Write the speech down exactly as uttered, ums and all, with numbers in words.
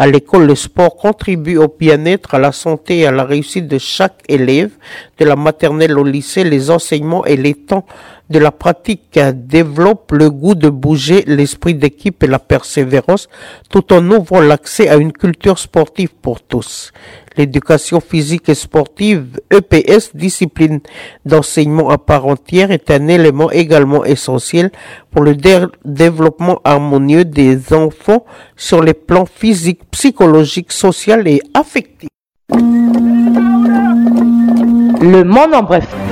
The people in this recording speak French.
À l'école, le sport contribue au bien-être, à la santé et à la réussite de chaque élève, de la maternelle au lycée. Les enseignements et les temps de la pratique développent le goût de bouger, l'esprit d'équipe et la persévérance, tout en ouvrant l'accès à une culture sportive pour tous. L'éducation physique et sportive, E P S, discipline d'enseignement à part entière, est un élément également essentiel pour le dé- développement harmonieux des enfants sur les plans physique, psychologique, social et affectif. Le monde en bref.